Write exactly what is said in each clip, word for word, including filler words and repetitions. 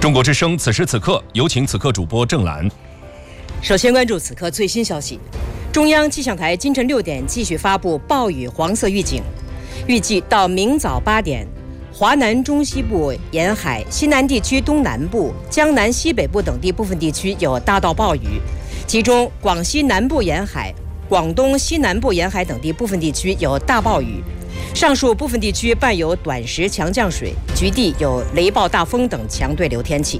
中国之声，此时此刻，有请此刻主播郑兰。 首先关注此刻最新消息，中央气象台今晨六点继续发布暴雨黄色预警，预计到明早八点，华南中西部沿海、西南地区东南部、江南西北部等地部分地区有大到暴雨，其中广西南部沿海、广东西南部沿海等地部分地区有大暴雨。上述部分地区伴有短时强降水，局地有雷暴大风等强对流天气。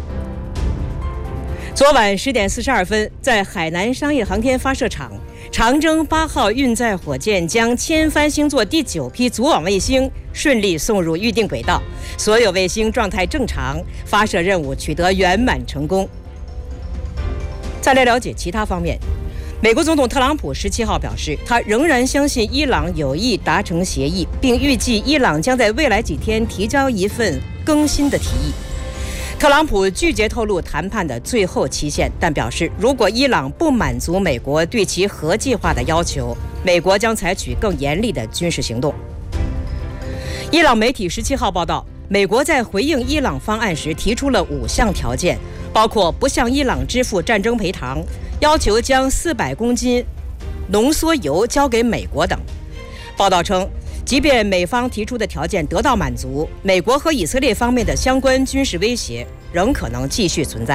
昨晚十点四十二分，在海南商业航天发射场，长征八号运载火箭将千帆星座第九批组网卫星顺利送入预定轨道，所有卫星状态正常，发射任务取得圆满成功。再来了解其他方面。美国总统特朗普十七号表示，他仍然相信伊朗有意达成协议，并预计伊朗将在未来几天提交一份更新的提议。特朗普拒绝透露谈判的最后期限，但表示如果伊朗不满足美国对其核计划的要求，美国将采取更严厉的军事行动。伊朗媒体十七号报道，美国在回应伊朗方案时提出了五项条件，包括不向伊朗支付战争赔偿，要求将四百公斤浓缩铀交给美国等。报道称，即便美方提出的条件得到满足，美国和以色列方面的相关军事威胁仍可能继续存在。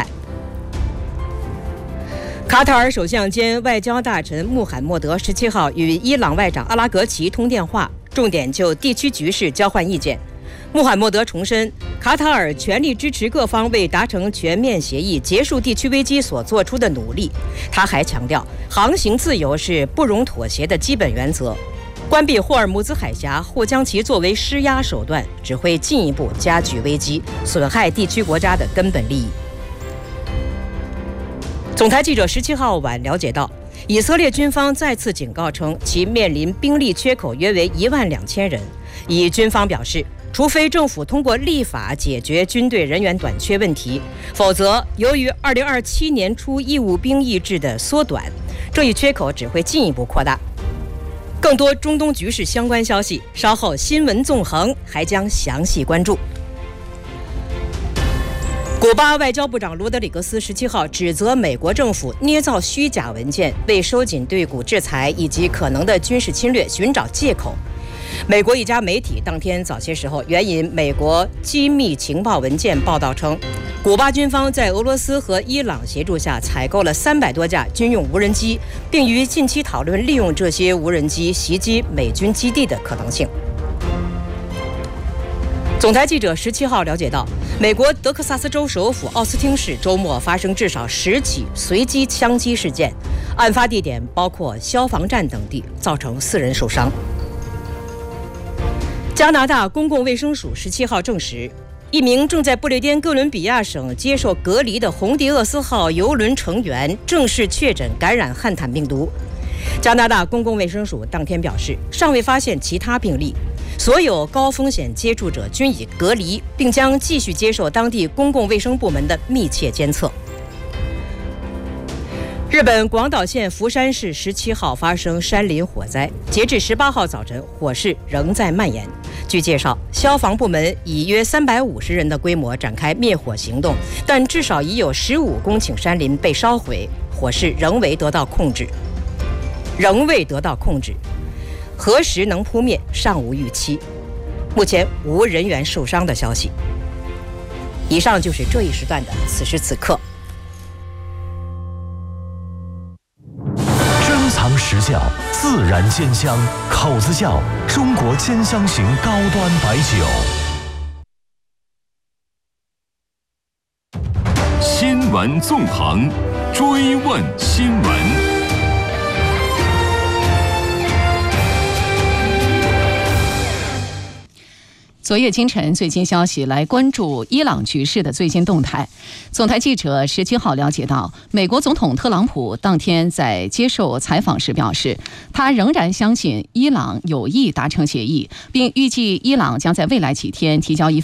卡塔尔首相兼外交大臣穆罕默德十七号与伊朗外长阿拉格齐通电话，重点就地区局势交换意见。穆罕默德重申，卡塔尔全力支持各方为达成全面协议、结束地区危机所做出的努力。他还强调，航行自由是不容妥协的基本原则。关闭霍尔木兹海峡或将其作为施压手段，只会进一步加剧危机，损害地区国家的根本利益。总台记者十七号晚了解到，以色列军方再次警告称，其面临兵力缺口约为一万两千人。以军方表示，除非政府通过立法解决军队人员短缺问题，否则由于二零二七年初义务兵役制的缩短，这一缺口只会进一步扩大。更多中东局势相关消息，稍后新闻纵横还将详细关注。古巴外交部长罗德里格斯十七号指责美国政府捏造虚假文件，为收紧对古制裁以及可能的军事侵略寻找借口。美国一家媒体当天早些时候援引美国机密情报文件报道称，古巴军方在俄罗斯和伊朗协助下采购了三百多架军用无人机，并于近期讨论利用这些无人机袭击美军基地的可能性。总台记者十七号了解到，美国德克萨斯州首府奥斯汀市周末发生至少十起随机枪击事件，案发地点包括消防站等地，造成四人受伤。加拿大公共卫生署十七号证实，一名正在不列颠哥伦比亚省接受隔离的红迪厄斯号邮轮成员正式确诊感染汉坦病毒。加拿大公共卫生署当天表示，尚未发现其他病例，所有高风险接触者均已隔离，并将继续接受当地公共卫生部门的密切监测。日本广岛县福山市十七号发生山林火灾，截至十八号早晨，火势仍在蔓延。据介绍，消防部门以约三百五十人的规模展开灭火行动，但至少已有十五公顷山林被烧毁，火势仍未得到控制。仍未得到控制，何时能扑灭尚无预期。目前无人员受伤的消息。以上就是这一时段的此时此刻。 珍藏实窖，自然煎香，口子窖，中国煎香型高端白酒。 新闻纵横，追问新闻。 昨夜今晨最新消息，来关注伊朗局势的最新动态。总台记者十七号了解到，美国总统特朗普当天在接受采访时表示，他仍然相信伊朗有意达成协议，并预计伊朗将在未来几天提交一份